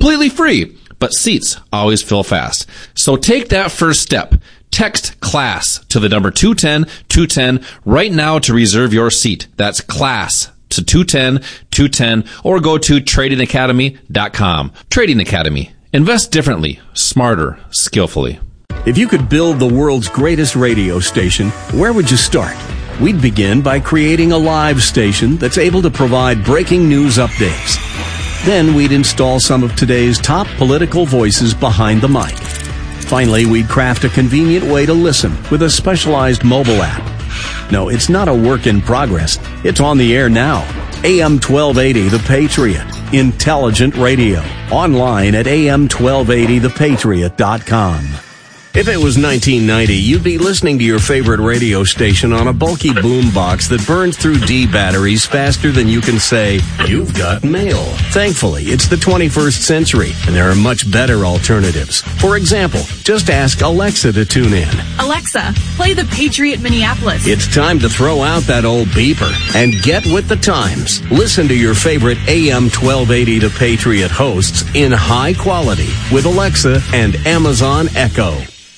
completely free, but seats always fill fast. So take that first step. Text CLASS to the number 210-210 right now to reserve your seat. That's CLASS to 210-210, or go to tradingacademy.com. Trading Academy. Invest differently, smarter, skillfully. If you could build the world's greatest radio station, where would you start? We'd begin by creating a live station that's able to provide breaking news updates. Then we'd install some of today's top political voices behind the mic. Finally, we'd craft a convenient way to listen with a specialized mobile app. No, it's not a work in progress. It's on the air now. AM 1280 The Patriot. Intelligent radio. Online at am1280thepatriot.com. If it was 1990, you'd be listening to your favorite radio station on a bulky boombox that burns through D batteries faster than you can say, "You've got mail." Thankfully, it's the 21st century, and there are much better alternatives. For example, just ask Alexa to tune in. Alexa, play The Patriot Minneapolis. It's time to throw out that old beeper and get with the times. Listen to your favorite AM 1280 The Patriot hosts in high quality with Alexa and Amazon Echo.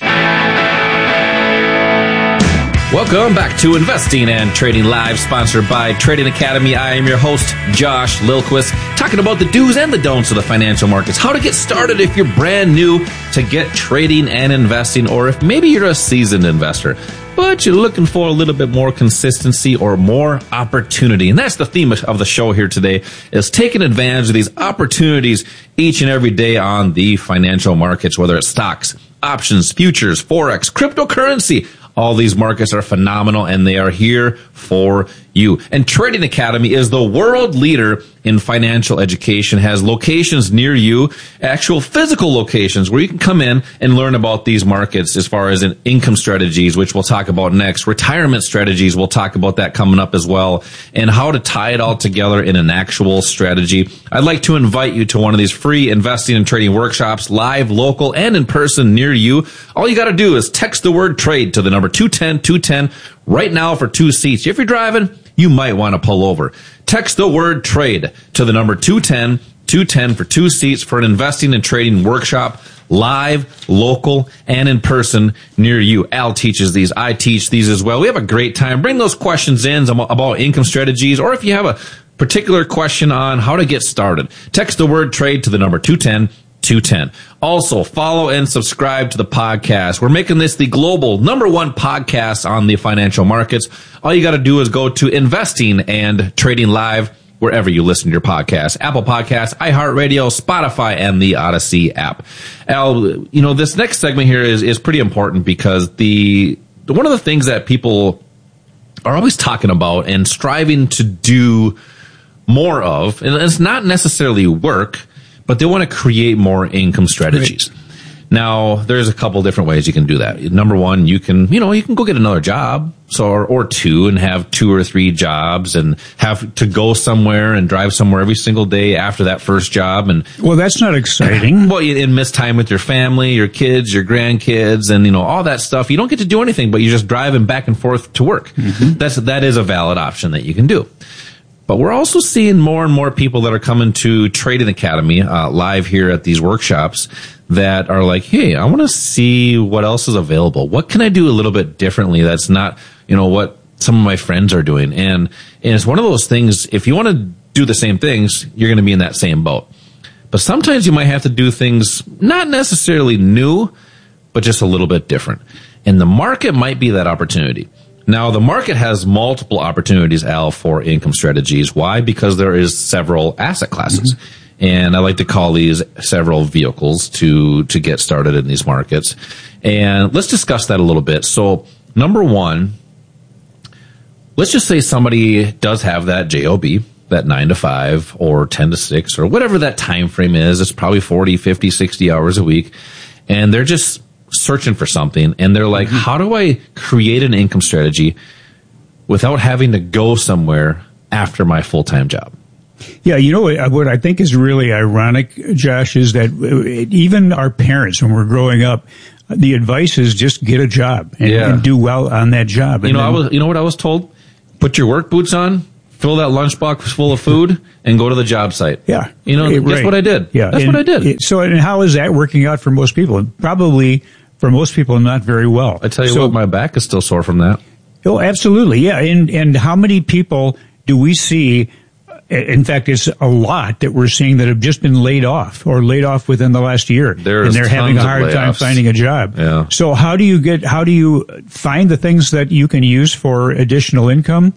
Welcome back to Investing and Trading Live, sponsored by Trading Academy. I am your host, Josh Lilquist, talking about the do's and the don'ts of the financial markets, how to get started if you're brand new to get trading and investing, or if maybe you're a seasoned investor, but you're looking for a little bit more consistency or more opportunity. And that's the theme of the show here today, is taking advantage of these opportunities each and every day on the financial markets, whether it's stocks, options, futures, forex, cryptocurrency. All these markets are phenomenal, and they are here for you. And Trading Academy is the world leader in financial education, has locations near you, actual physical locations where you can come in and learn about these markets as far as income strategies, which we'll talk about next, retirement strategies, we'll talk about that coming up as well, and how to tie it all together in an actual strategy. I'd like to invite you to one of these free investing and trading workshops, live, local, and in person near you. All you got to do is text the word TRADE to the number 210-210 right now for 2 seats. If you're driving, you might want to pull over. Text the word TRADE to the number 210-210 for 2 seats for an investing and trading workshop, live, local, and in person near you. Al teaches these. I teach these as well. We have a great time. Bring those questions in about income strategies, or if you have a particular question on how to get started, text the word TRADE to the number 210-210. Also, follow and subscribe to the podcast. We're making this the global #1 podcast on the financial markets. All you got to do is go to Investing and Trading Live wherever you listen to your podcast. Apple Podcasts, iHeartRadio, Spotify, and the Odyssey app. Al, this next segment here is pretty important because one of the things that people are always talking about and striving to do more of, and it's not necessarily work, but they want to create more income strategies. Right. Now, there's a couple different ways you can do that. Number one, you can go get another job, or 2, and have 2 or 3 jobs, and have to go somewhere and drive somewhere every single day after that first job. And well, that's not exciting. Well, and miss time with your family, your kids, your grandkids, and all that stuff. You don't get to do anything, but you're just driving back and forth to work. Mm-hmm. That is a valid option that you can do. But we're also seeing more and more people that are coming to Trading Academy live here at these workshops that are like, hey, I want to see what else is available. What can I do a little bit differently that's not, what some of my friends are doing? And it's one of those things, if you want to do the same things, you're going to be in that same boat. But sometimes you might have to do things not necessarily new, but just a little bit different. And the market might be that opportunity. Now, the market has multiple opportunities, Al, for income strategies. Why? Because there is several asset classes. Mm-hmm. And I like to call these several vehicles to get started in these markets. And let's discuss that a little bit. So, number one, let's just say somebody does have that job, that 9 to 5 or 10 to 6 or whatever that time frame is. It's probably 40, 50, 60 hours a week. And they're just searching for something, and they're like, how do I create an income strategy without having to go somewhere after my full-time job? Yeah, what I think is really ironic, Josh, is that even our parents, when we're growing up, the advice is just get a job and do well on that job. What I was told? Put your work boots on, fill that lunchbox full of food, and go to the job site. Yeah. Guess what I did? Yeah. That's what I did. And how is that working out for most people? Probably, for most people, not very well. I tell you what, my back is still sore from that. Oh, absolutely. Yeah. And how many people do we see? In fact, it's a lot that we're seeing that have just been laid off within the last year. And they're having a hard time finding a job. Yeah. So how do you find the things that you can use for additional income?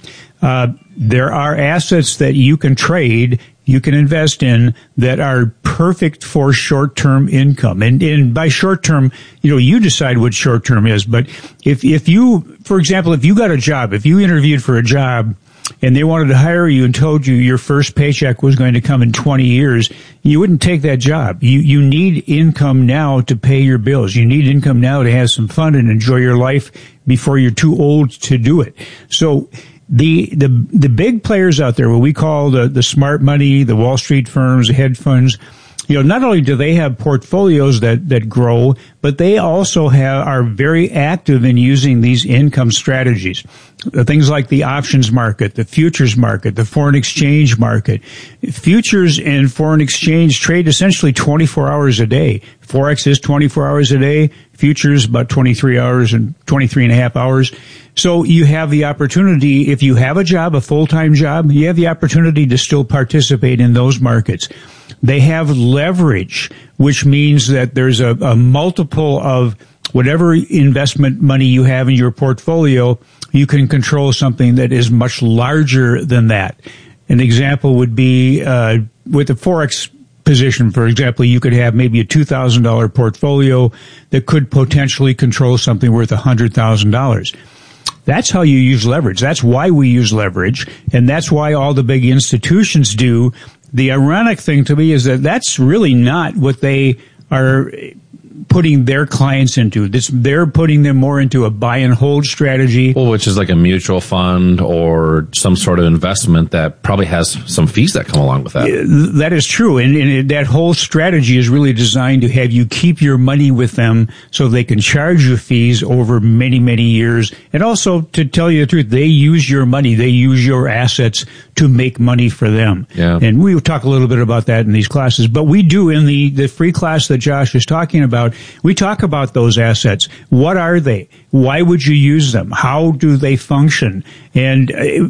There are assets that you can trade, you can invest in that are perfect for short-term income. And by short-term, you decide what short-term is. But if you, for example, if you got a job, if you interviewed for a job, and they wanted to hire you and told you your first paycheck was going to come in 20 years, you wouldn't take that job. You need income now to pay your bills. You need income now to have some fun and enjoy your life before you're too old to do it. So the big players out there, what we call the smart money, the Wall Street firms, the hedge funds, not only do they have portfolios that grow, but they also are very active in using these income strategies. Things like the options market, the futures market, the foreign exchange market. Futures and foreign exchange trade essentially 24 hours a day. Forex is 24 hours a day. Futures about 23 hours and 23 and a half hours. So you have the opportunity, if you have a job, a full-time job, you have the opportunity to still participate in those markets. They have leverage, which means that there's a multiple of whatever investment money you have in your portfolio, you can control something that is much larger than that. An example would be with a Forex position, for example, you could have maybe a $2,000 portfolio that could potentially control something worth $100,000. That's how you use leverage. That's why we use leverage, and that's why all the big institutions do. The ironic thing to me is that that's really not what they are putting their clients into. They're putting them more into a buy and hold strategy. Well, which is like a mutual fund or some sort of investment that probably has some fees that come along with that. That is true. And that whole strategy is really designed to have you keep your money with them so they can charge you fees over many, many years. And also, to tell you the truth, they use your money. They use your assets to make money for them. Yeah. And we will talk a little bit about that in these classes. But we do in the free class that Josh is talking about, we talk about those assets. What are they? Why would you use them? How do they function? And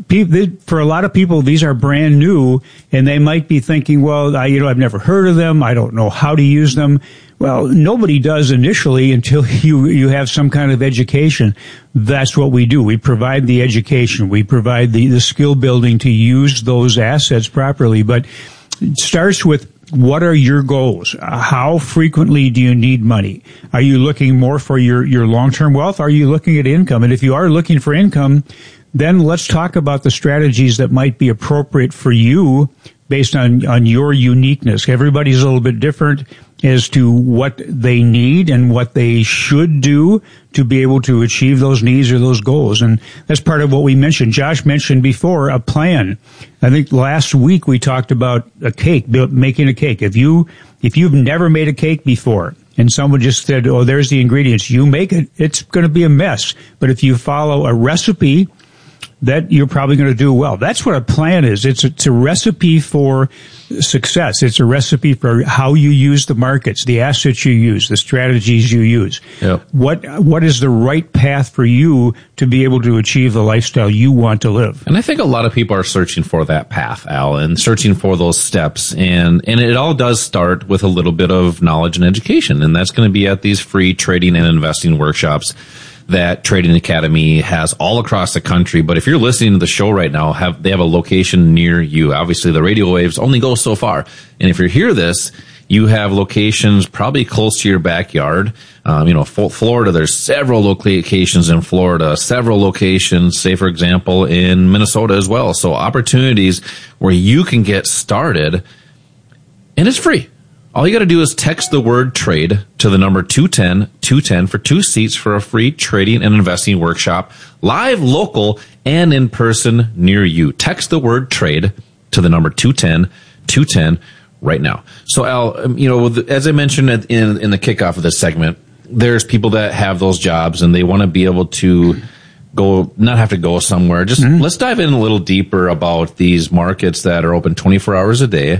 for a lot of people, these are brand new, and they might be thinking, well, I've never heard of them. I don't know how to use them. Well, nobody does initially until you have some kind of education. That's what we do. We provide the education. We provide the skill building to use those assets properly. But it starts with, what are your goals? How frequently do you need money? Are you looking more for your long-term wealth? Are you looking at income? And if you are looking for income, then let's talk about the strategies that might be appropriate for you based on your uniqueness. Everybody's a little bit different as to what they need and what they should do to be able to achieve those needs or those goals. And that's part of what we mentioned. Josh mentioned before a plan. I think last week we talked about a cake, making a cake. If you've never made a cake before and someone just said, oh, there's the ingredients, you make it, it's going to be a mess. But if you follow a recipe, that you're probably going to do well. That's what a plan is. It's a recipe for success. It's a recipe for how you use the markets, the assets you use, the strategies you use. Yep. What is the right path for you to be able to achieve the lifestyle you want to live? And I think a lot of people are searching for that path, Al, and searching for those steps. And it all does start with a little bit of knowledge and education. And that's going to be at these free trading and investing workshops that Trading Academy has all across the country. But if you're listening to the show right now, they have a location near you. Obviously, the radio waves only go so far. And if you hear this, you have locations probably close to your backyard. Florida, there's several locations in Florida, several locations, say, for example, in Minnesota as well. So opportunities where you can get started, and it's free. All you got to do is text the word trade to the number 210-210 for 2 seats for a free trading and investing workshop, live, local, and in person near you. Text the word trade to the number 210-210 right now. So, Al, as I mentioned in the kickoff of this segment, there's people that have those jobs and they want to be able to not have to go somewhere. Just let's dive in a little deeper about these markets that are open 24 hours a day,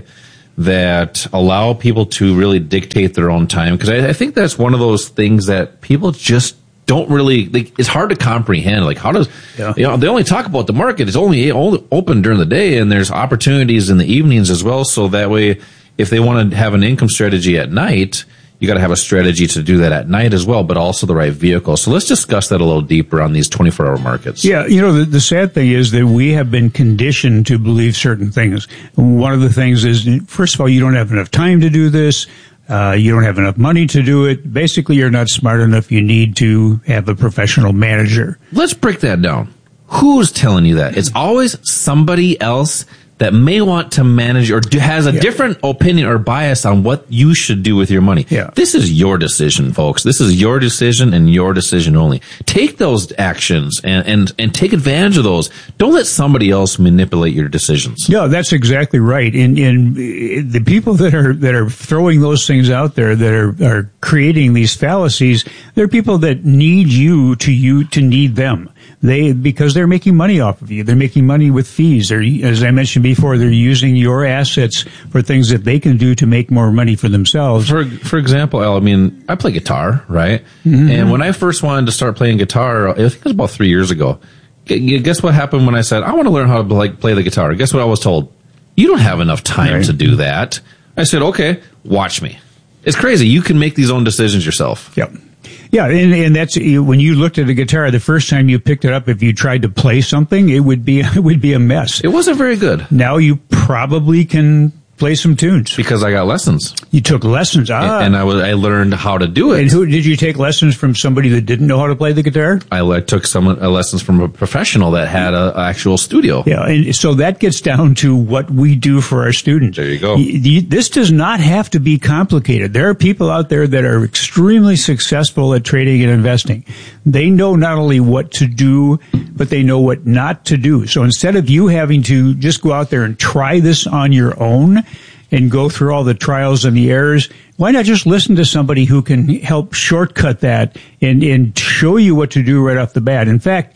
that allow people to really dictate their own time. Because I think that's one of those things that people just don't really, it's hard to comprehend. Like, how does, they only talk about the market. It's only open during the day, and there's opportunities in the evenings as well. So that way, if they want to have an income strategy at night, you got to have a strategy to do that at night as well, but also the right vehicle. So let's discuss that a little deeper on these 24-hour markets. Yeah, the sad thing is that we have been conditioned to believe certain things. One of the things is, first of all, you don't have enough time to do this. You don't have enough money to do it. Basically, you're not smart enough. You need to have a professional manager. Let's break that down. Who's telling you that? It's always somebody else that may want to manage or has a different opinion or bias on what you should do with your money. Yeah. This is your decision, folks. This is your decision and your decision only. Take those actions and take advantage of those. Don't let somebody else manipulate your decisions. No, that's exactly right. And the people that are throwing those things out there, that are creating these fallacies, they're people that need you to need them. Because they're making money off of you. They're making money with fees. As I mentioned before, they're using your assets for things that they can do to make more money for themselves. For example, Al, I play guitar, right? Mm-hmm. And when I first wanted to start playing guitar, I think it was about 3 years ago. Guess what happened when I said, I want to learn how to play the guitar? Guess what I was told? You don't have enough time to do that. I said, okay, watch me. It's crazy. You can make these own decisions yourself. Yep. Yeah, and that's when you looked at a guitar the first time you picked it up. If you tried to play something, it would be a mess. It wasn't very good. Now you probably can play some tunes because I got lessons. You took lessons, and I learned how to do it. And who did you take lessons from? Somebody that didn't know how to play the guitar? I took lessons from a professional that had an actual studio. Yeah, and so that gets down to what we do for our students. There you go. This does not have to be complicated. There are people out there that are extremely successful at trading and investing. They know not only what to do, but they know what not to do. So instead of you having to just go out there and try this on your own and go through all the trials and the errors, why not just listen to somebody who can help shortcut that and show you what to do right off the bat? In fact,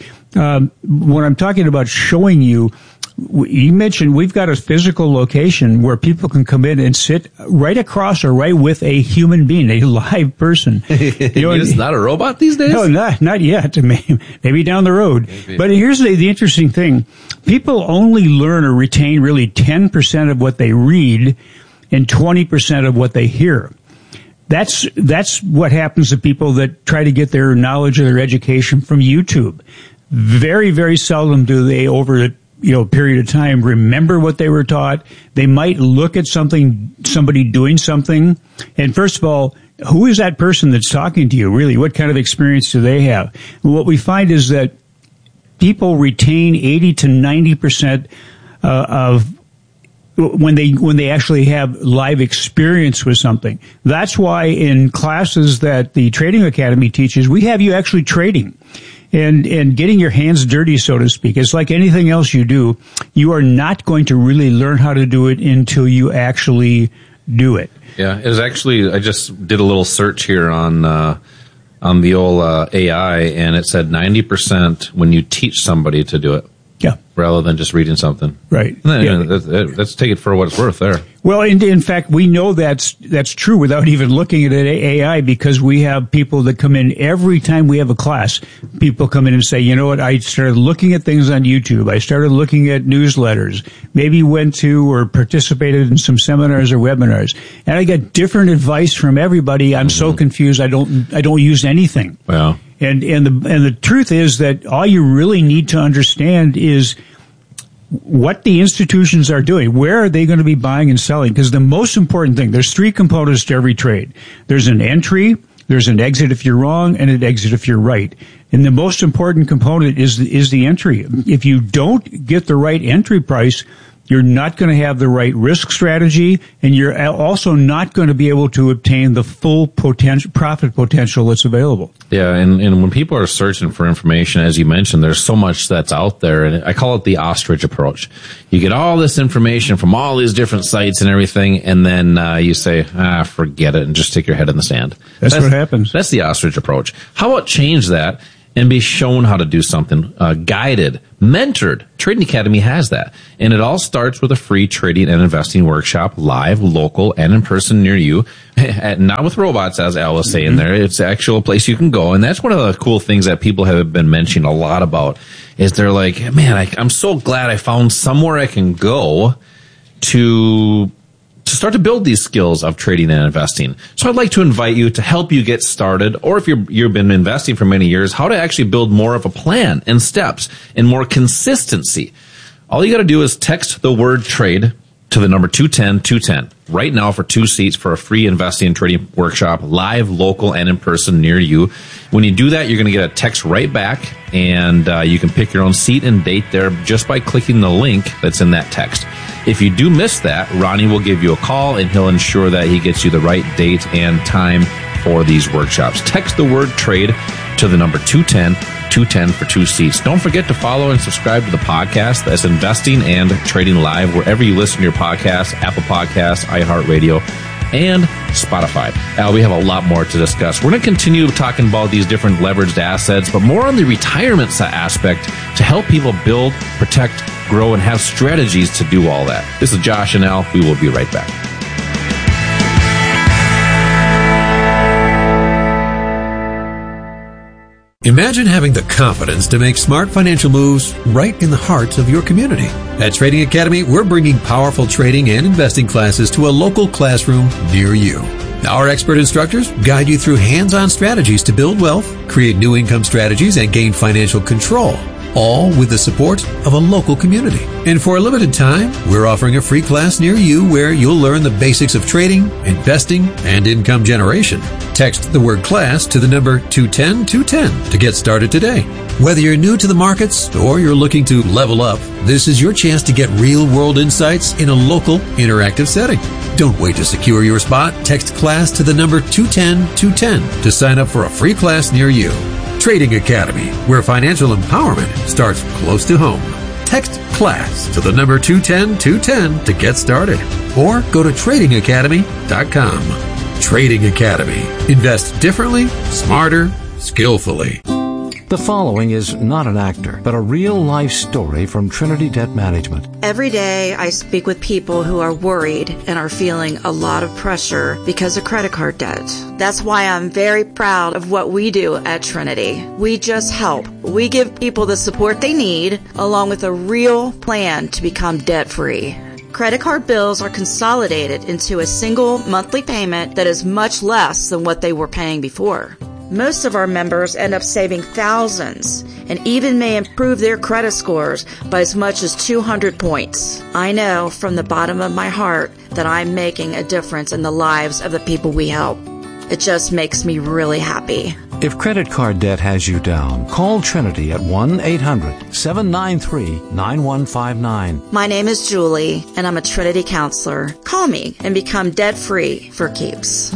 when I'm talking about showing you mentioned we've got a physical location where people can come in and sit right across or right with a human being, a live person. It's not a robot these days? No, not yet. Maybe down the road. Maybe. But here's the interesting thing. People only learn or retain really 10% of what they read and 20% of what they hear. That's what happens to people that try to get their knowledge or their education from YouTube. Very, very seldom do they, over a period of time, remember what they were taught. They might look at somebody doing something. And first of all, who is that person that's talking to you, really? What kind of experience do they have? And what we find is that people retain 80 to 90% of when they actually have live experience with something. That's why in classes that the Trading Academy teaches, we have you actually trading and getting your hands dirty, so to speak. It's like anything else you do. You are not going to really learn how to do it until you actually do it. Yeah, it was actually, I just did a little search here on the old AI, and it said 90% when you teach somebody to do it. Yeah. Rather than just reading something. Right. And then, let's take it for what it's worth there. Well, in fact, we know that's true without even looking at AI, because we have people that come in every time we have a class. People come in and say, you know what, I started looking at things on YouTube. I started looking at newsletters, maybe went to or participated in some seminars or webinars, and I get different advice from everybody. I'm so confused. I don't use anything. Wow. And the truth is that all you really need to understand is what the institutions are doing. Where are they going to be buying and selling? Because the most important thing, there's three components to every trade. There's an entry, there's an exit if you're wrong, and an exit if you're right. And the most important component is the entry. If you don't get the right entry price, you're not going to have the right risk strategy, and you're also not going to be able to obtain the full profit potential that's available. Yeah, and when people are searching for information, as you mentioned, there's so much that's out there, and I call it the ostrich approach. You get all this information from all these different sites and everything, and then you say, forget it, and just stick your head in the sand. That's what happens. That's the ostrich approach. How about change that and be shown how to do something, guided, mentored. Trading Academy has that. And it all starts with a free trading and investing workshop, live, local, and in person near you. Not with robots, as Al was saying there. It's an actual place you can go. And that's one of the cool things that people have been mentioning a lot about, is they're like, man, I'm so glad I found somewhere I can go to start to build these skills of trading and investing. So I'd like to invite you to help you get started, or if you've been investing for many years, how to actually build more of a plan and steps and more consistency. All you got to do is text the word trade to the number 210-210 right now for 2 seats for a free investing and trading workshop, live, local, and in person near you. When you do that, you're going to get a text right back, and you can pick your own seat and date there just by clicking the link that's in that text. If you do miss that, Ronnie will give you a call, and he'll ensure that he gets you the right date and time for these workshops. Text the word trade to the number 210-210 for 2 seats. Don't forget to follow and subscribe to the podcast. That's Investing and Trading Live, wherever you listen to your podcasts, Apple Podcasts, iHeartRadio, and Spotify. Al, we have a lot more to discuss. We're going to continue talking about these different leveraged assets, but more on the retirement aspect to help people build, protect, grow, and have strategies to do all that. This is Josh and Al. We will be right back. Imagine having the confidence to make smart financial moves right in the heart of your community. At Trading Academy, we're bringing powerful trading and investing classes to a local classroom near you. Our expert instructors guide you through hands-on strategies to build wealth, create new income strategies, and gain financial control, all with the support of a local community. And for a limited time, we're offering a free class near you where you'll learn the basics of trading, investing, and income generation. Text the word class to the number 210-210 to get started today. Whether you're new to the markets or you're looking to level up, this is your chance to get real-world insights in a local, interactive setting. Don't wait to secure your spot. Text class to the number 210-210 to sign up for a free class near you. Trading Academy, where financial empowerment starts close to home. Text class to the number 210-210 to get started, or go to tradingacademy.com. Trading Academy. Invest differently, smarter, skillfully. The following is not an actor, but a real-life story from Trinity Debt Management. Every day I speak with people who are worried and are feeling a lot of pressure because of credit card debt. That's why I'm very proud of what we do at Trinity. We just help. We give people the support they need, along with a real plan to become debt-free. Credit card bills are consolidated into a single monthly payment that is much less than what they were paying before. Most of our members end up saving thousands and even may improve their credit scores by as much as 200 points. I know from the bottom of my heart that I'm making a difference in the lives of the people we help. It just makes me really happy. If credit card debt has you down, call Trinity at 1-800-793-9159. My name is Julie, and I'm a Trinity counselor. Call me and become debt-free for keeps.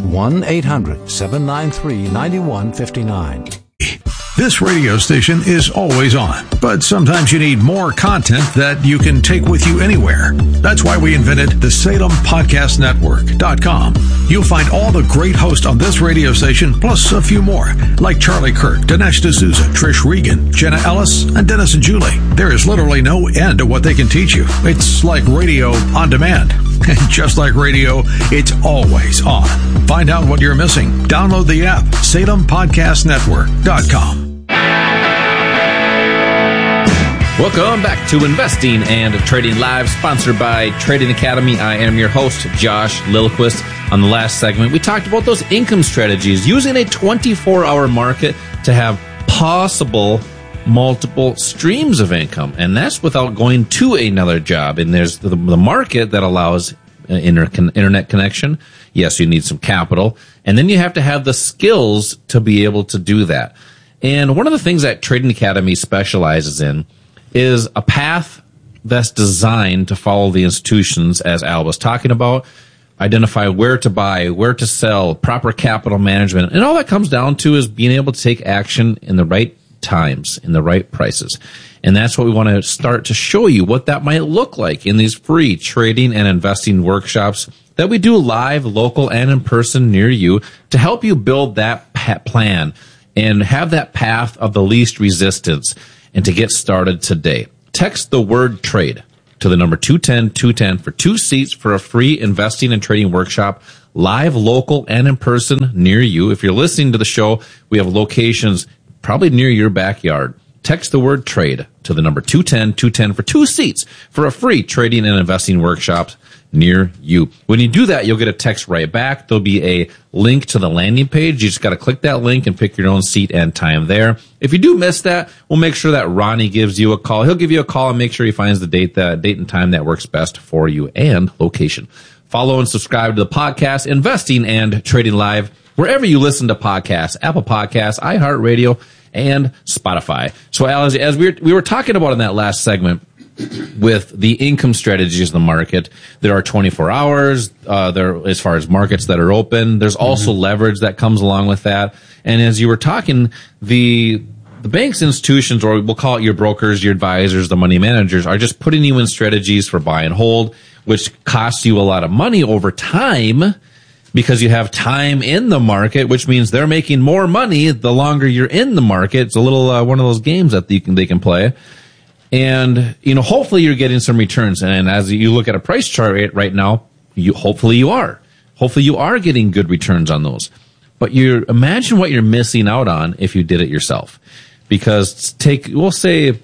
1-800-793-9159. This radio station is always on, but sometimes you need more content that you can take with you anywhere. That's why we invented the SalemPodcastNetwork.com. You'll find all the great hosts on this radio station, plus a few more, like Charlie Kirk, Dinesh D'Souza, Trish Regan, Jenna Ellis, and Dennis and Julie. There is literally no end to what they can teach you. It's like radio on demand. And just like radio, it's always on. Find out what you're missing. Download the app, SalemPodcastNetwork.com. Welcome back to Investing and Trading Live, sponsored by Trading Academy. I am your host, Josh Lilquist. On the last segment, we talked about those income strategies, using a 24-hour market to have possible multiple streams of income. And that's without going to another job. And there's the market that allows internet connection. Yes, you need some capital. And then you have to have the skills to be able to do that. And one of the things that Trading Academy specializes in is a path that's designed to follow the institutions, as Al was talking about, identify where to buy, where to sell, proper capital management. And all that comes down to is being able to take action in the right times, in the right prices. And that's what we want to start to show you what that might look like in these free trading and investing workshops that we do live, local, and in person near you to help you build that plan and have that path of the least resistance and to get started today. Text the word trade to the number 210-210 for 2 seats for a free investing and trading workshop, live, local, and in person near you. If you're listening to the show, we have locations probably near your backyard. Text the word trade to the number 210-210 for 2 seats for a free trading and investing workshop near you. When you do that, you'll get a text right back. There'll be a link to the landing page. You just got to click that link and pick your own seat and time there. If you do miss that, we'll make sure that Ronnie gives you a call. He'll give you a call and make sure he finds the date and time that works best for you and location. Follow and subscribe to the podcast, Investing and Trading Live, wherever you listen to podcasts, Apple Podcasts, iHeartRadio, and Spotify. So as we were talking about in that last segment, with the income strategies in the market, there are 24 hours, there, as far as markets that are open. There's also leverage that comes along with that. And as you were talking, the banks, institutions, or we'll call it your brokers, your advisors, the money managers, are just putting you in strategies for buy and hold, which costs you a lot of money over time because you have time in the market, which means they're making more money the longer you're in the market. It's a little one of those games that they can play. And, hopefully you're getting some returns. And as you look at a price chart right now, hopefully you are. Hopefully you are getting good returns on those. But imagine what you're missing out on if you did it yourself. Because we'll say a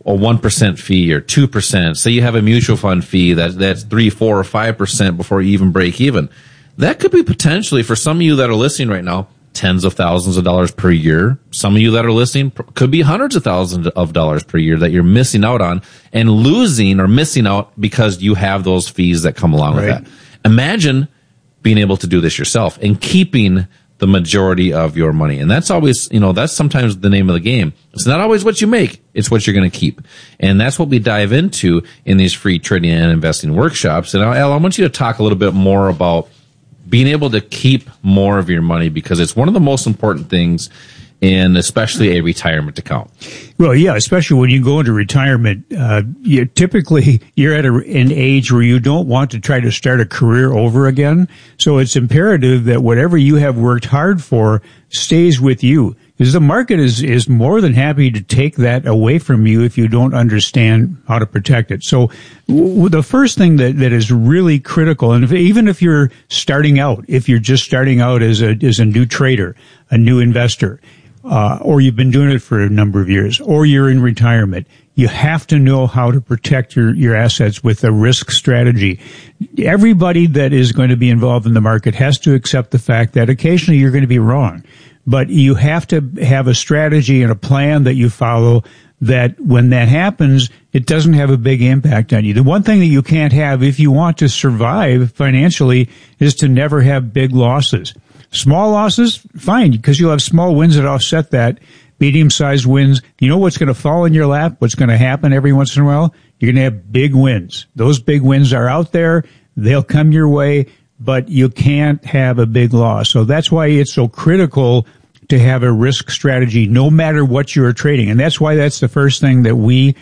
1% fee or 2%. Say you have a mutual fund fee that's 3, 4, or 5% before you even break even. That could be potentially, for some of you that are listening right now, tens of thousands of dollars per year. Some of you that are listening could be hundreds of thousands of dollars per year that you're missing out on and losing or missing out because you have those fees that come along with that. Imagine being able to do this yourself and keeping the majority of your money. And that's always, that's sometimes the name of the game. It's not always what you make. It's what you're going to keep. And that's what we dive into in these free trading and investing workshops. And Al, I want you to talk a little bit more about being able to keep more of your money, because it's one of the most important things in especially a retirement account. Well, yeah, especially when you go into retirement, you're at an age where you don't want to try to start a career over again. So it's imperative that whatever you have worked hard for stays with you, because the market is more than happy to take that away from you if you don't understand how to protect it. So the first thing that is really critical, and even if you're starting out, if you're just starting out as a new trader, a new investor, or you've been doing it for a number of years, or you're in retirement, you have to know how to protect your assets with a risk strategy. Everybody that is going to be involved in the market has to accept the fact that occasionally you're going to be wrong. But you have to have a strategy and a plan that you follow that when that happens, it doesn't have a big impact on you. The one thing that you can't have if you want to survive financially is to never have big losses. Small losses, fine, because you'll have small wins that offset that. Medium-sized wins, you know what's going to fall in your lap? What's going to happen every once in a while? You're going to have big wins. Those big wins are out there. They'll come your way, but you can't have a big loss. So that's why it's so critical to have a risk strategy no matter what you're trading. And that's why that's the first thing that we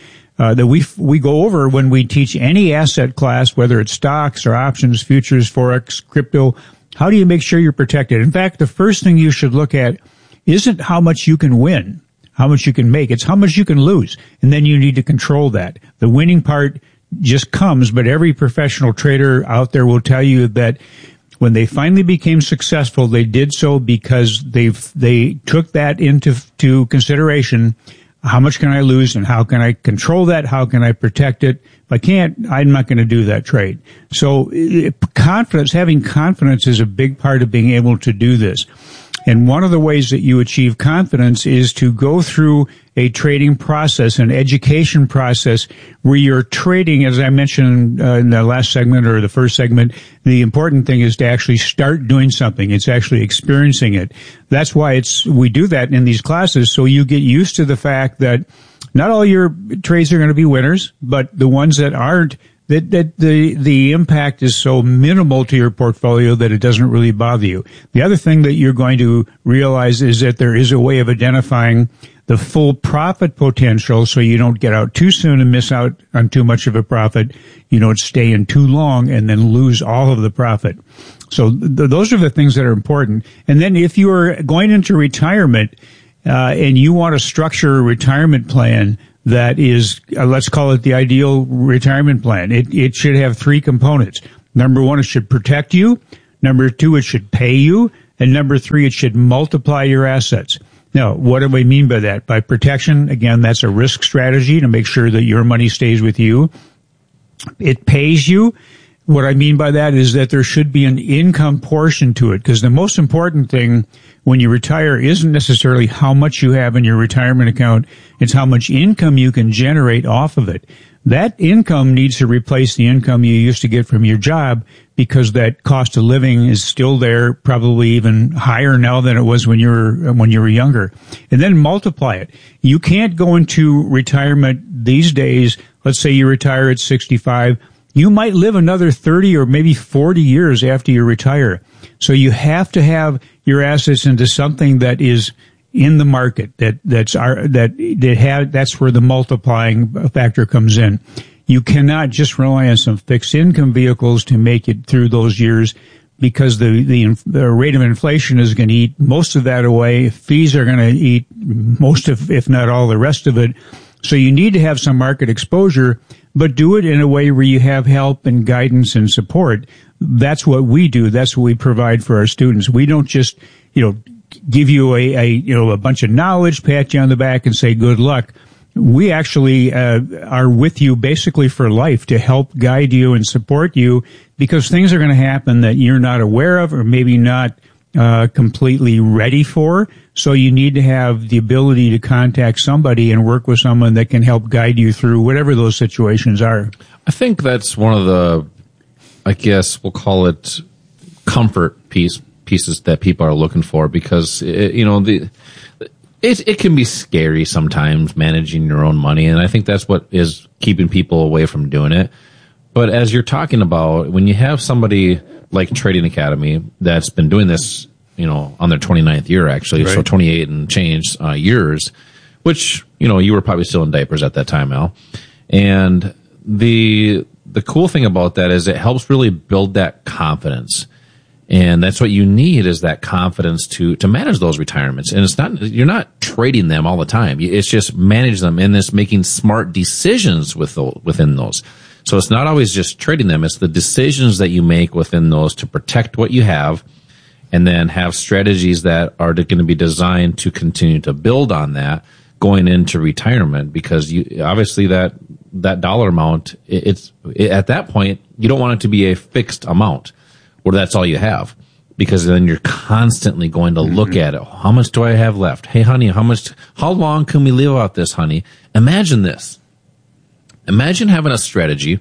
go over when we teach any asset class, whether it's stocks or options, futures, forex, crypto. How do you make sure you're protected? In fact, the first thing you should look at isn't how much you can win, how much you can make. It's how much you can lose. And then you need to control that. The winning part just comes, but every professional trader out there will tell you that when they finally became successful, they did so because they took that into consideration. How much can I lose and how can I control that? How can I protect it? If I can't, I'm not going to do that trade. So having confidence is a big part of being able to do this. And one of the ways that you achieve confidence is to go through a trading process, an education process where you're trading, as I mentioned in the last segment or the first segment, the important thing is to actually start doing something. It's actually experiencing it. That's why we do that in these classes, so you get used to the fact that not all your trades are going to be winners, but the ones that aren't, that the impact is so minimal to your portfolio that it doesn't really bother you. The other thing that you're going to realize is that there is a way of identifying the full profit potential so you don't get out too soon and miss out on too much of a profit. You don't stay in too long and then lose all of the profit. So those are the things that are important. And then if you are going into retirement, and you want to structure a retirement plan that is, let's call it the ideal retirement plan. It should have 3 components. Number 1, it should protect you. Number 2, it should pay you. And number 3, it should multiply your assets. Now, what do we mean by that? By protection, again, that's a risk strategy to make sure that your money stays with you. It pays you. What I mean by that is that there should be an income portion to it, because the most important thing when you retire isn't necessarily how much you have in your retirement account. It's how much income you can generate off of it. That income needs to replace the income you used to get from your job, because that cost of living is still there, probably even higher now than it was when you were younger. And then multiply it. You can't go into retirement these days. Let's say you retire at 65. You might live another 30 or maybe 40 years after you retire. So you have to have your assets into something that is in the market, that's where the multiplying factor comes in. You cannot just rely on some fixed income vehicles to make it through those years, because the rate of inflation is going to eat most of that away. Fees are going to eat most of, if not all, the rest of it. So you need to have some market exposure, but do it in a way where you have help and guidance and support. That's what we do. That's what we provide for our students. We don't just, give you a bunch of knowledge, pat you on the back and say good luck. We actually are with you basically for life to help guide you and support you, because things are going to happen that you're not aware of or maybe not completely ready for. So you need to have the ability to contact somebody and work with someone that can help guide you through whatever those situations are. I think that's one of the, I guess we'll call it comfort pieces that people are looking for, because it can be scary sometimes managing your own money, and I think that's what is keeping people away from doing it. But as you're talking about, when you have somebody like Trading Academy that's been doing this, on their 29th year actually, right. So 28 and change years, which you were probably still in diapers at that time, Al. And the cool thing about that is it helps really build that confidence. And that's what you need, is that confidence to manage those retirements. And you're not trading them all the time. It's just manage them and this making smart decisions within those. So it's not always just trading them. It's the decisions that you make within those to protect what you have, and then have strategies that are going to be designed to continue to build on that going into retirement, because obviously that dollar amount, at that point, you don't want it to be a fixed amount, or that's all you have, because then you're constantly going to look at it. How much do I have left? Hey, honey, how long can we live out this, honey? Imagine this. Imagine having a strategy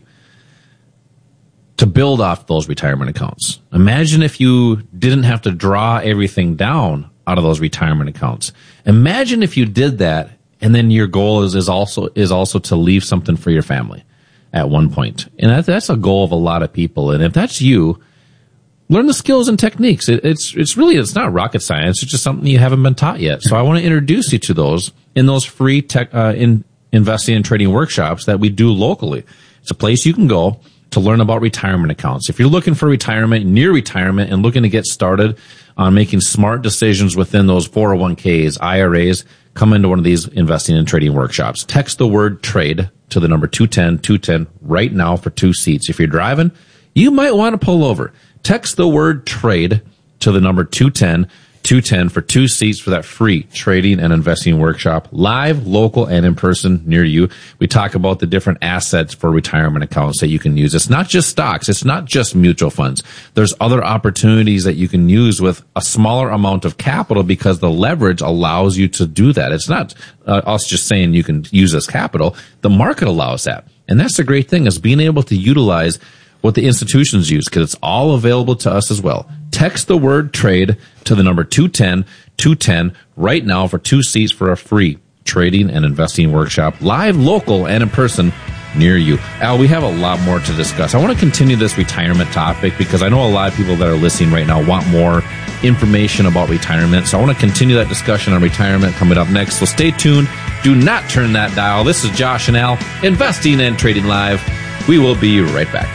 to build off those retirement accounts. Imagine if you didn't have to draw everything down out of those retirement accounts. Imagine if you did that, and then your goal is also to leave something for your family at one point. And that's a goal of a lot of people. And if that's you, learn the skills and techniques. It's not rocket science. It's just something you haven't been taught yet. So I want to introduce you to those in those free investing and trading workshops that we do locally. It's a place you can go to learn about retirement accounts. If you're looking for retirement, near retirement, and looking to get started on making smart decisions within those 401ks, IRAs, come into one of these investing and trading workshops. Text the word trade to the number 210 right now for 2 seats. If you're driving, you might want to pull over. Text the word trade to the number 210 for 2 seats for that free trading and investing workshop, live, local, and in person near you. We talk about the different assets for retirement accounts that you can use. It's not just stocks. It's not just mutual funds. There's other opportunities that you can use with a smaller amount of capital, because the leverage allows you to do that. It's not us just saying you can use this capital. The market allows that. And that's the great thing, is being able to utilize what the institutions use, because it's all available to us as well. Text the word trade to the number 210 right now for 2 seats for a free trading and investing workshop, live, local, and in person near you. Al, we have a lot more to discuss. I want to continue this retirement topic, because I know a lot of people that are listening right now want more information about retirement. So I want to continue that discussion on retirement coming up next. So stay tuned. Do not turn that dial. This is Josh and Al, Investing and Trading Live. We will be right back.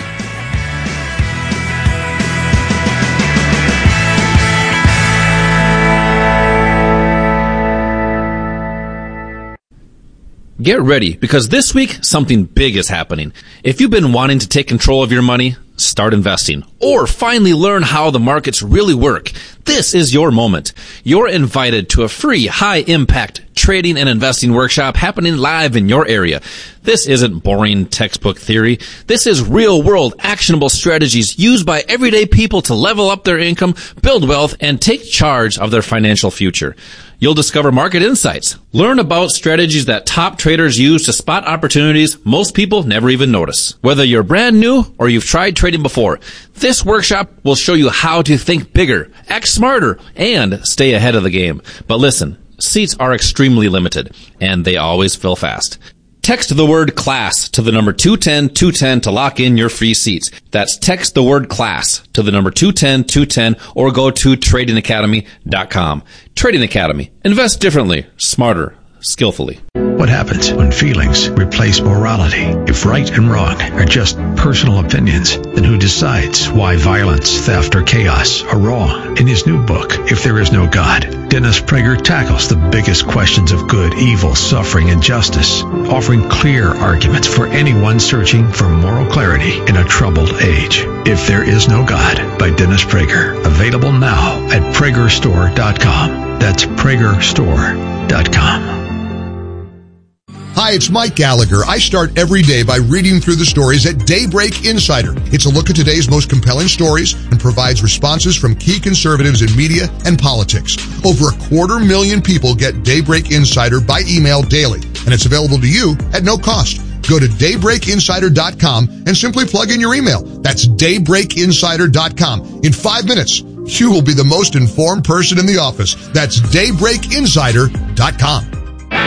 Get ready, because this week, something big is happening. If you've been wanting to take control of your money, start investing, or finally learn how the markets really work, this is your moment. You're invited to a free, high-impact trading and investing workshop happening live in your area. This isn't boring textbook theory. This is real-world, actionable strategies used by everyday people to level up their income, build wealth, and take charge of their financial future. You'll discover market insights, learn about strategies that top traders use to spot opportunities most people never even notice. Whether you're brand new or you've tried trading before, this workshop will show you how to think bigger, act smarter, and stay ahead of the game. But listen, seats are extremely limited, and they always fill fast. Text the word CLASS to the number 210-210 to lock in your free seats. That's text the word CLASS to the number 210-210 or go to tradingacademy.com. Trading Academy. Invest differently, smarter, skillfully. What happens when feelings replace morality? If right and wrong are just personal opinions, then who decides why violence, theft, or chaos are wrong? In his new book, If There Is No God, Dennis Prager tackles the biggest questions of good, evil, suffering, and justice, offering clear arguments for anyone searching for moral clarity in a troubled age. If There Is No God by Dennis Prager. Available now at PragerStore.com. That's PragerStore.com. Hi, it's Mike Gallagher. I start every day by reading through the stories at Daybreak Insider. It's a look at today's most compelling stories and provides responses from key conservatives in media and politics. Over 250,000 people get Daybreak Insider by email daily, and it's available to you at no cost. Go to daybreakinsider.com and simply plug in your email. That's daybreakinsider.com. In 5 minutes, you will be the most informed person in the office. That's daybreakinsider.com.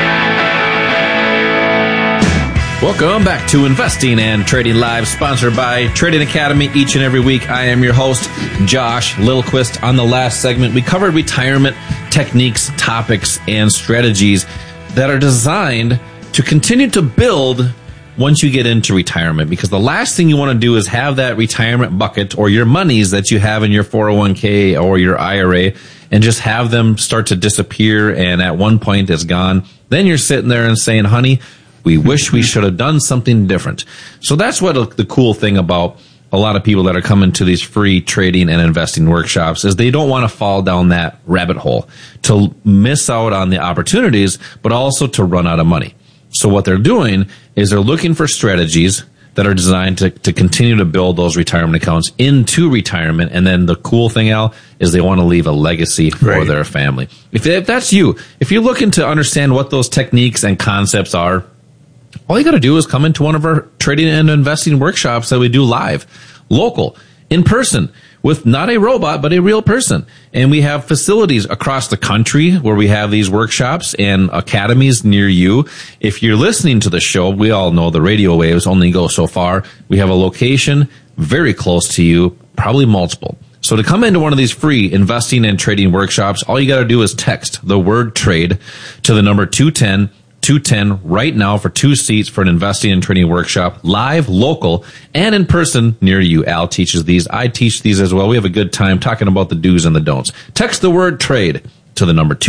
Welcome back to Investing and Trading Live, sponsored by Trading Academy each and every week. I am your host, Josh Lilquist. On the last segment, we covered retirement techniques, topics, and strategies that are designed to continue to build once you get into retirement, because the last thing you want to do is have that retirement bucket or your monies that you have in your 401k or your IRA and just have them start to disappear, and at one point it's gone. Then you're sitting there and saying, honey, we wish we should have done something different. So that's what the cool thing about a lot of people that are coming to these free trading and investing workshops is they don't want to fall down that rabbit hole to miss out on the opportunities, but also to run out of money. So what they're doing is they're looking for strategies that are designed to continue to build those retirement accounts into retirement. And then the cool thing, Al, is they want to leave a legacy for their family. If that's you, if you're looking to understand what those techniques and concepts are, all you got to do is come into one of our trading and investing workshops that we do live, local, in person, with not a robot, but a real person. And we have facilities across the country where we have these workshops and academies near you. If you're listening to the show, we all know the radio waves only go so far. We have a location very close to you, probably multiple. So to come into one of these free investing and trading workshops, all you got to do is text the word trade to the number 210 right now for 2 seats for an investing and trading workshop, live, local, and in person near you. Al teaches these. I teach these as well. We have a good time talking about the do's and the don'ts. Text the word trade to the number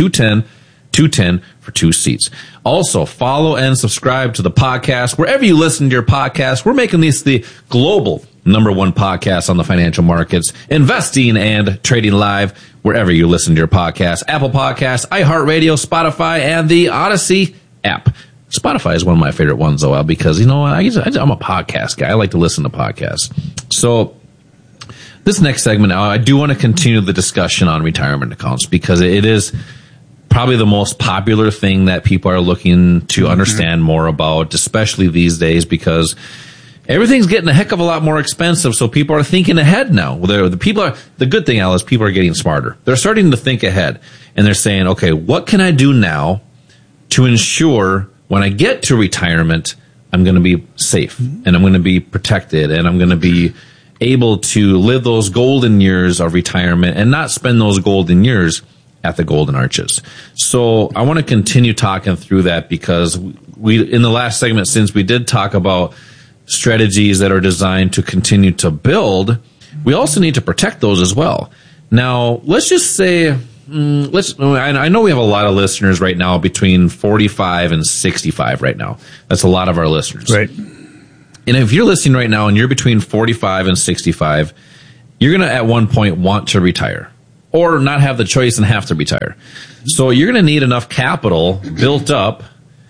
210 for 2 seats. Also, follow and subscribe to the podcast. Wherever you listen to your podcast, we're making this the global #1 podcast on the financial markets, Investing and Trading Live, wherever you listen to your podcast. Apple Podcasts, iHeartRadio, Spotify, and the Odyssey app. Spotify is one of my favorite ones, though, because, you know, I'm a podcast guy. I like to listen to podcasts. So this next segment, I do want to continue the discussion on retirement accounts, because it is probably the most popular thing that people are looking to understand more about, especially these days, because everything's getting a heck of a lot more expensive. So people are thinking ahead now. The good thing, Al, is people are getting smarter. They're starting to think ahead, and they're saying, okay, what can I do now to ensure when I get to retirement, I'm going to be safe and I'm going to be protected and I'm going to be able to live those golden years of retirement and not spend those golden years at the Golden Arches. So I want to continue talking through that, because we, in the last segment, since we did talk about strategies that are designed to continue to build, we also need to protect those as well. Now, let's just say I know we have a lot of listeners right now between 45 and 65 right now. That's a lot of our listeners. Right. And if you're listening right now and you're between 45 and 65, you're going to at one point want to retire or not have the choice and have to retire. So you're going to need enough capital built up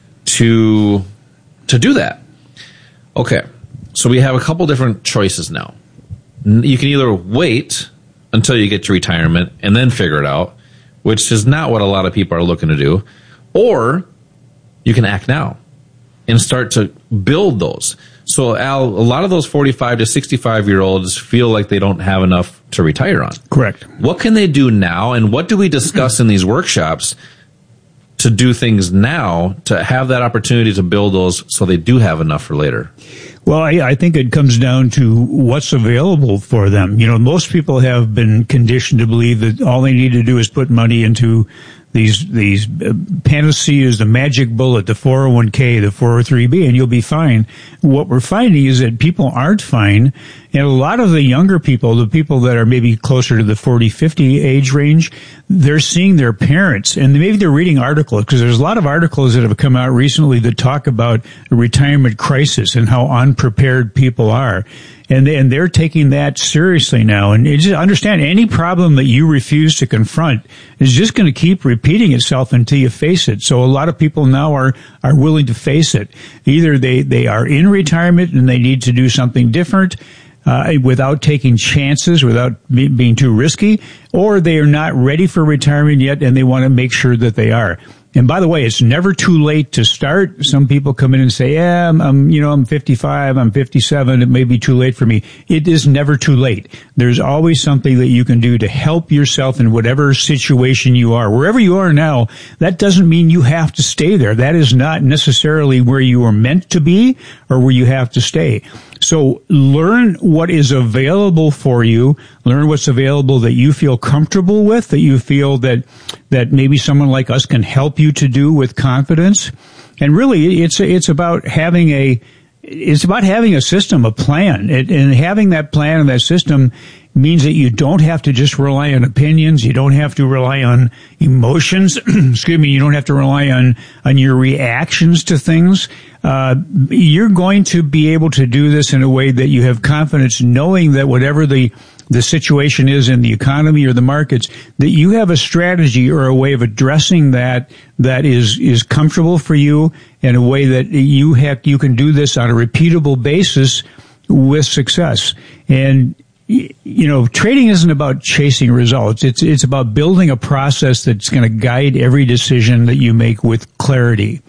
to do that. Okay. So we have a couple different choices now. You can either wait until you get to retirement and then figure it out, which is not what a lot of people are looking to do, or you can act now and start to build those. So, Al, a lot of those 45 to 65-year-olds feel like they don't have enough to retire on. Correct. What can they do now, and what do we discuss in these workshops to do things now to have that opportunity to build those so they do have enough for later? Well, I think it comes down to what's available for them. You know, most people have been conditioned to believe that all they need to do is put money into these panaceas, the magic bullet, the 401k, the 403b, and you'll be fine. What we're finding is that people aren't fine, and a lot of the younger people, the people that are maybe closer to the 40, 50 age range, they're seeing their parents, and maybe they're reading articles, because there's a lot of articles that have come out recently that talk about the retirement crisis and how unprepared people are. And they're taking that seriously now. And just understand, any problem that you refuse to confront is just going to keep repeating itself until you face it. So a lot of people now are willing to face it. Either they are in retirement and they need to do something different, without taking chances, without being too risky, or they are not ready for retirement yet and they want to make sure that they are. And by the way, it's never too late to start. Some people come in and say, yeah, I'm 55, I'm 57, it may be too late for me. It is never too late. There's always something that you can do to help yourself in whatever situation you are. Wherever you are now, that doesn't mean you have to stay there. That is not necessarily where you are meant to be or where you have to stay. So learn what is available for you. Learn what's available that you feel comfortable with, that you feel that maybe someone like us can help you to do with confidence. And really, it's about having a system, a plan. And having that plan and that system means that you don't have to just rely on opinions. You don't have to rely on emotions. Excuse me. You don't have to rely on your reactions to things. You're going to be able to do this in a way that you have confidence, knowing that whatever the situation is in the economy or the markets, that you have a strategy or a way of addressing that is comfortable for you, in a way that you can do this on a repeatable basis with success. And you know, trading isn't about chasing results. It's about building a process that's going to guide every decision that you make with clarity.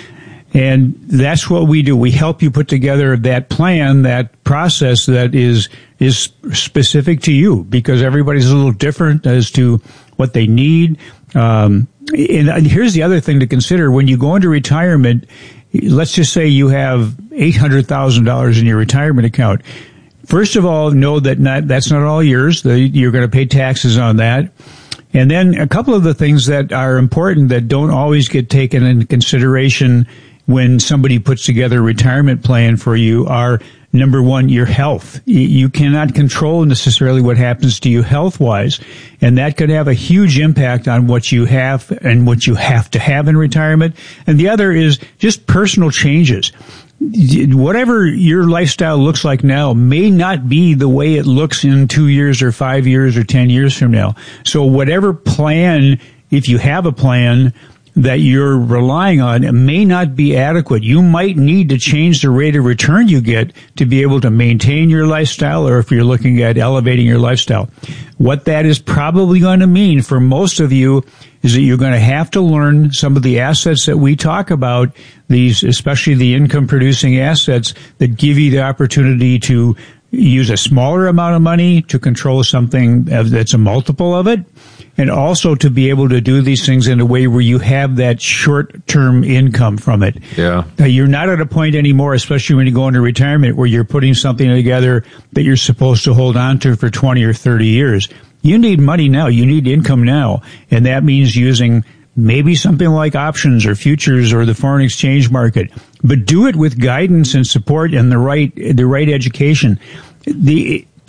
And that's what we do. We help you put together that plan, that process that is specific to you, because everybody's a little different as to what they need. And here's the other thing to consider. When you go into retirement, let's just say you have $800,000 in your retirement account. First of all, know that that's not all yours. You're going to pay taxes on that. And then a couple of the things that are important that don't always get taken into consideration when somebody puts together a retirement plan for you are, number one, your health. You cannot control necessarily what happens to you health-wise, and that could have a huge impact on what you have and what you have to have in retirement. And the other is just personal changes. Whatever your lifestyle looks like now may not be the way it looks in 2 years or 5 years or 10 years from now. So whatever plan, if you have a plan that you're relying on, it may not be adequate. You might need to change the rate of return you get to be able to maintain your lifestyle, or if you're looking at elevating your lifestyle. What that is probably going to mean for most of you is that you're going to have to learn some of the assets that we talk about, these, especially the income producing assets that give you the opportunity to use a smaller amount of money to control something that's a multiple of it, and also to be able to do these things in a way where you have that short-term income from it. Yeah. Now, you're not at a point anymore, especially when you go into retirement, where you're putting something together that you're supposed to hold on to for 20 or 30 years. You need money now. You need income now. And that means using maybe something like options or futures or the foreign exchange market. But do it with guidance and support and the right education.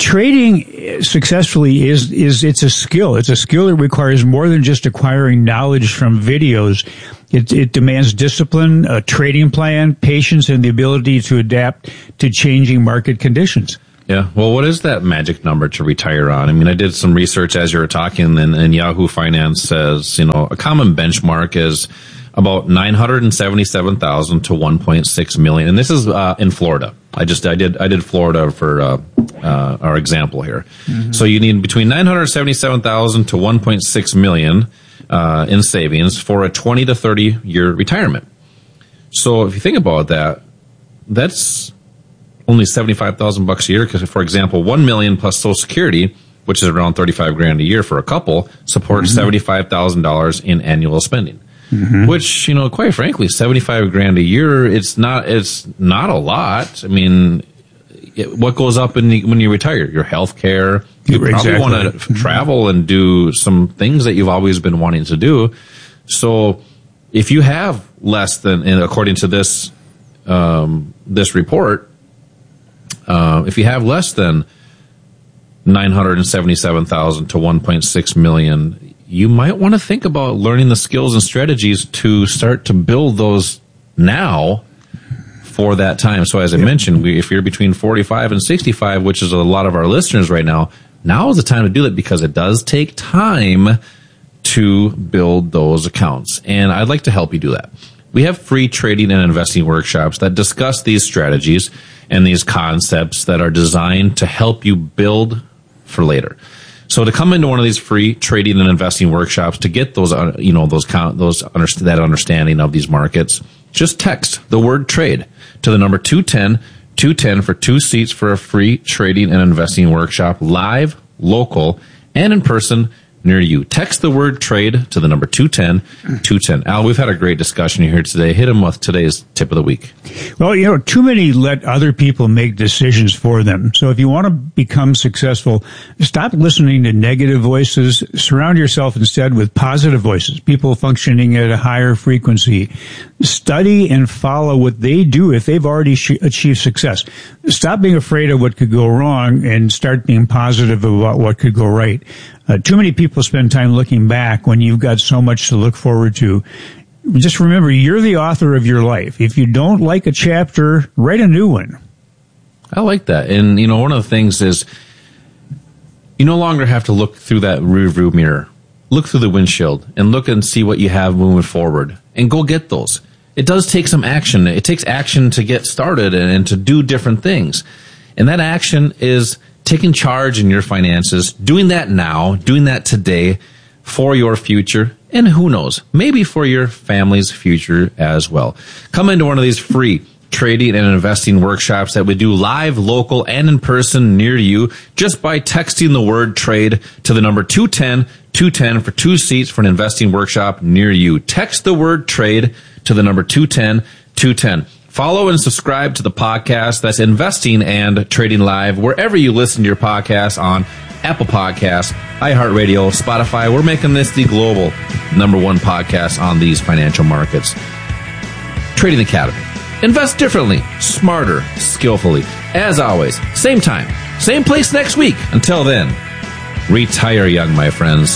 trading successfully it's a skill. It's a skill that requires more than just acquiring knowledge from videos. It demands discipline, a trading plan, patience, and the ability to adapt to changing market conditions. Yeah. Well, what is that magic number to retire on? I mean, I did some research as you were talking, and Yahoo Finance says, a common benchmark is about 977,000 to 1.6 million. And this is in Florida. I did Florida for our example here. Mm-hmm. So you need between 977,000 to 1.6 million in savings for a 20 to 30 year retirement. So if you think about that, that's only $75,000 a year. Because, for example, 1 million plus Social Security, which is around $35,000 a year for a couple, supports $75,000 in annual spending. Mm-hmm. Which, quite frankly, $75,000 a year, it's not a lot. I mean, what goes up when you retire? Your health care. You probably want to travel and do some things that you've always been wanting to do. So if you have less than, and according to this report, if you have less than 977,000 to 1.6 million, you might want to think about learning the skills and strategies to start to build those now for that time. So as I mentioned, if you're between 45 and 65, which is a lot of our listeners right now is the time to do it, because it does take time to build those accounts. And I'd like to help you do that. We have free trading and investing workshops that discuss these strategies and these concepts that are designed to help you build for later. So to come into one of these free trading and investing workshops, to get those, that understanding of these markets, just text the word trade to the number 210 for 2 seats for a free trading and investing workshop, live, local, and in person near you. Text the word trade to the number 210. Al, we've had a great discussion here today. Hit him with today's tip of the week. Well, too many let other people make decisions for them. So if you want to become successful, stop listening to negative voices. Surround yourself instead with positive voices, people functioning at a higher frequency. Study and follow what they do if they've already achieved success. Stop being afraid of what could go wrong and start being positive about what could go right. Too many people spend time looking back when you've got so much to look forward to. Just remember, you're the author of your life. If you don't like a chapter, write a new one. I like that. And, one of the things is you no longer have to look through that rearview mirror. Look through the windshield and look and see what you have moving forward and go get those. It does take some action. It takes action to get started and to do different things. And that action is taking charge in your finances, doing that now, doing that today for your future, and who knows, maybe for your family's future as well. Come into one of these free trading and investing workshops that we do live, local, and in person near you just by texting the word trade to the number 210 for 2 seats for an investing workshop near you. Text the word trade to the number 210. Follow and subscribe to the podcast. That's Investing and Trading Live, wherever you listen to your podcasts, on Apple Podcasts, iHeartRadio, Spotify. We're making this the global #1 podcast on these financial markets. Trading Academy. Invest differently, smarter, skillfully. As always, same time, same place next week. Until then, retire young, my friends.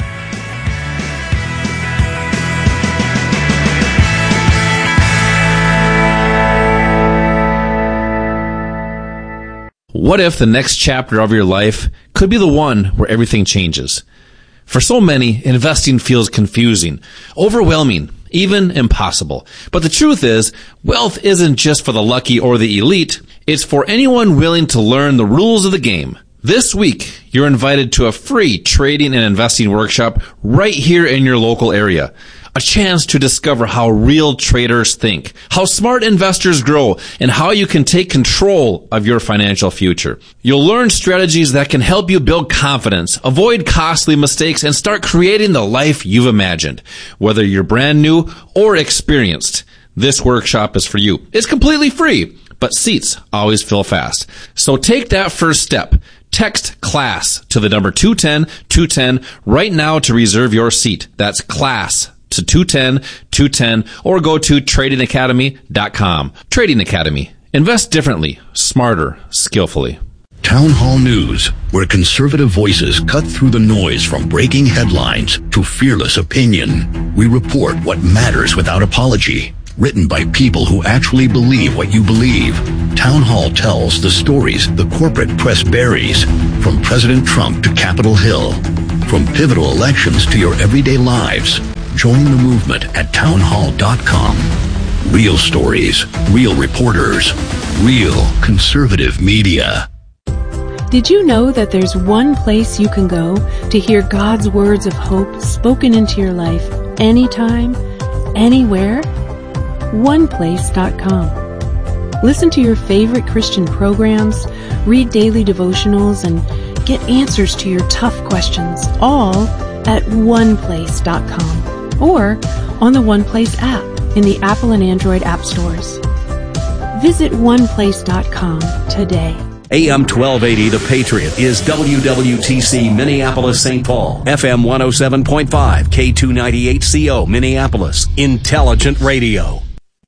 What if the next chapter of your life could be the one where everything changes? For so many, investing feels confusing, overwhelming, even impossible. But the truth is, wealth isn't just for the lucky or the elite. It's for anyone willing to learn the rules of the game. This week, you're invited to a free trading and investing workshop right here in your local area. A chance to discover how real traders think, how smart investors grow, and how you can take control of your financial future. You'll learn strategies that can help you build confidence, avoid costly mistakes, and start creating the life you've imagined. Whether you're brand new or experienced, this workshop is for you. It's completely free, but seats always fill fast. So take that first step. Text CLASS to the number 210 right now to reserve your seat. That's CLASS to 210, or go to tradingacademy.com. Trading Academy. Invest differently, smarter, skillfully. Town Hall News, where conservative voices cut through the noise from breaking headlines to fearless opinion. We report what matters without apology. Written by people who actually believe what you believe. Town Hall tells the stories the corporate press buries, from President Trump to Capitol Hill, from pivotal elections to your everyday lives. Join the movement at townhall.com. Real stories, real reporters, real conservative media. Did you know that there's one place you can go to hear God's words of hope spoken into your life anytime, anywhere? OnePlace.com. Listen to your favorite Christian programs, read daily devotionals, and get answers to your tough questions, all at OnePlace.com or on the OnePlace app in the Apple and Android app stores. Visit OnePlace.com today. AM 1280, The Patriot, is WWTC Minneapolis, St. Paul. FM 107.5, K298CO, Minneapolis. Intelligent radio.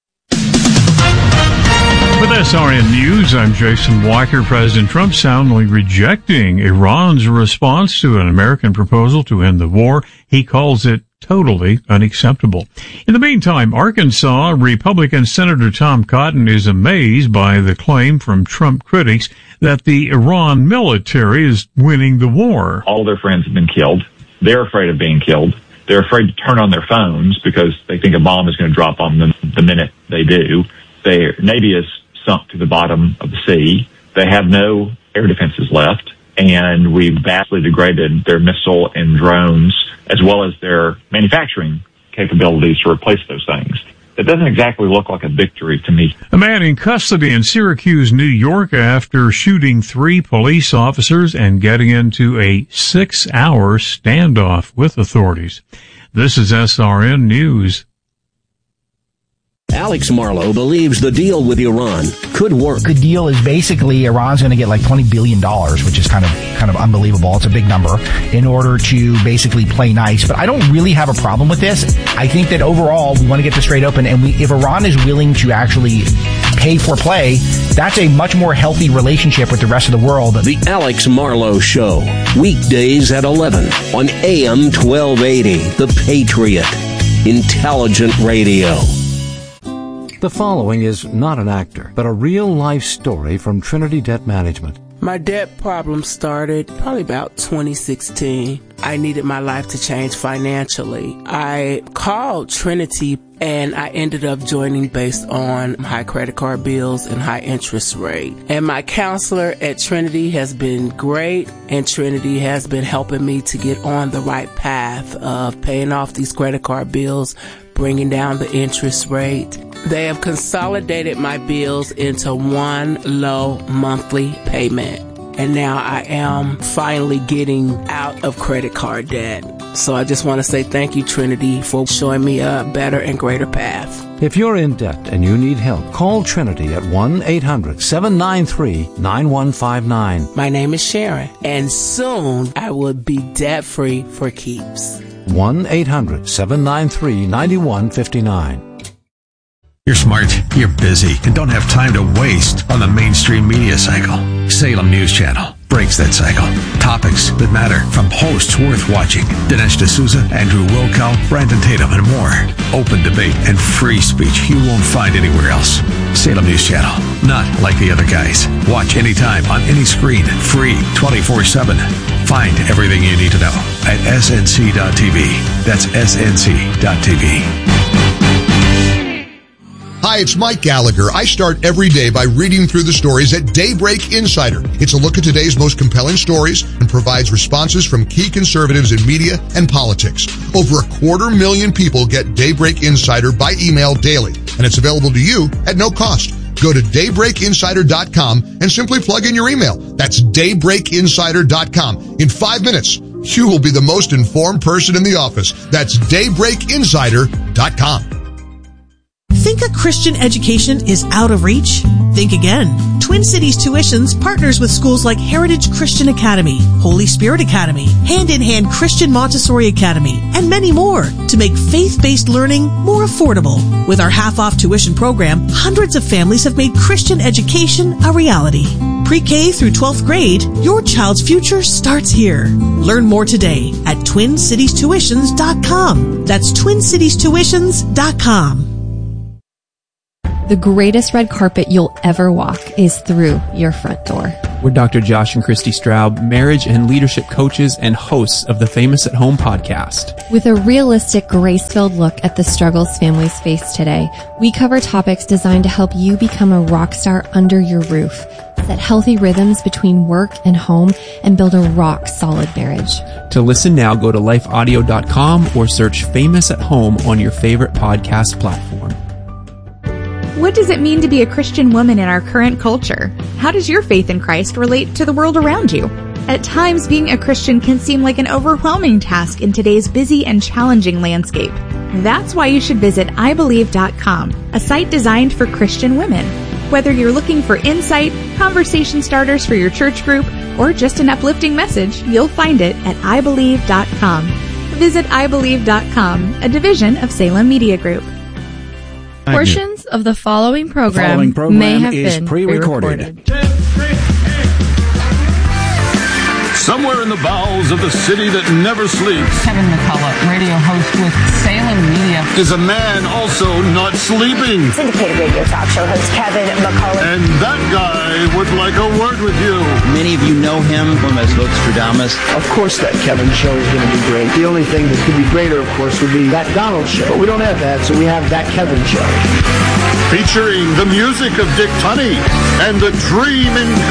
With SRN News, I'm Jason Walker. President Trump soundly rejecting Iran's response to an American proposal to end the war. He calls it totally unacceptable. In the meantime, Arkansas Republican Senator Tom Cotton is amazed by the claim from Trump critics that the Iran military is winning the war. All their friends have been killed. They're afraid of being killed. They're afraid to turn on their phones because they think a bomb is going to drop on them the minute they do. Their Navy is sunk to the bottom of the sea. They have no air defenses left, and we've vastly degraded their missile and drones as well as their manufacturing capabilities to replace those things. It doesn't exactly look like a victory to me. A man in custody in Syracuse, New York, after shooting 3 police officers and getting into a 6-hour standoff with authorities. This is SRN News. Alex Marlowe believes the deal with Iran could work. The deal is basically Iran's going to get like $20 billion, which is kind of unbelievable. It's a big number, in order to basically play nice. But I don't really have a problem with this. I think that overall we want to get this straight open, and if Iran is willing to actually pay for play, that's a much more healthy relationship with the rest of the world. The Alex Marlowe Show, weekdays at 11 on AM 1280, The Patriot, Intelligent Radio. The following is not an actor, but a real-life story from Trinity Debt Management. My debt problem started probably about 2016. I needed my life to change financially. I called Trinity and I ended up joining based on high credit card bills and high interest rate. And my counselor at Trinity has been great, and Trinity has been helping me to get on the right path of paying off these credit card bills, bringing down the interest rate. They have consolidated my bills into one low monthly payment. And now I am finally getting out of credit card debt. So I just want to say thank you, Trinity, for showing me a better and greater path. If you're in debt and you need help, call Trinity at 1-800-793-9159. My name is Sharon, and soon I will be debt-free for keeps. 1-800-793-9159. You're smart, you're busy, and don't have time to waste on the mainstream media cycle. Salem News Channel breaks that cycle. Topics that matter from hosts worth watching. Dinesh D'Souza, Andrew Wilkow, Brandon Tatum, and more. Open debate and free speech you won't find anywhere else. Salem News Channel, not like the other guys. Watch anytime on any screen, free 24/7. Find everything you need to know at snc.tv. That's snc.tv. Hi, it's Mike Gallagher. I start every day by reading through the stories at Daybreak Insider. It's a look at today's most compelling stories and provides responses from key conservatives in media and politics. Over 250,000 people get Daybreak Insider by email daily, and it's available to you at no cost. Go to daybreakinsider.com and simply plug in your email. That's daybreakinsider.com. In 5 minutes, you will be the most informed person in the office. That's daybreakinsider.com. Think a Christian education is out of reach? Think again. Twin Cities Tuitions partners with schools like Heritage Christian Academy, Holy Spirit Academy, Hand in Hand Christian Montessori Academy, and many more to make faith-based learning more affordable. With our half-off tuition program, hundreds of families have made Christian education a reality. Pre-K through 12th grade, your child's future starts here. Learn more today at TwinCitiesTuitions.com. That's TwinCitiesTuitions.com. The greatest red carpet you'll ever walk is through your front door. We're Dr. Josh and Christy Straub, marriage and leadership coaches and hosts of the Famous at Home podcast. With a realistic, grace-filled look at the struggles families face today, we cover topics designed to help you become a rock star under your roof, set healthy rhythms between work and home, and build a rock-solid marriage. To listen now, go to lifeaudio.com or search Famous at Home on your favorite podcast platform. What does it mean to be a Christian woman in our current culture? How does your faith in Christ relate to the world around you? At times, being a Christian can seem like an overwhelming task in today's busy and challenging landscape. That's why you should visit ibelieve.com, a site designed for Christian women. Whether you're looking for insight, conversation starters for your church group, or just an uplifting message, you'll find it at ibelieve.com. Visit ibelieve.com, a division of Salem Media Group. Portions of the following program, may have been pre-recorded. Somewhere in the bowels of the city that never sleeps, Kevin McCullough, radio host with Salem Media, is a man also not sleeping. Syndicated radio talk show host Kevin McCullough. And that guy would like a word with you. Many of you know him as Voxtradamus. Of course that Kevin show is going to be great. The only thing that could be greater, of course, would be that Donald show. But we don't have that, so we have that Kevin show. Featuring the music of Dick Tunney and the dream in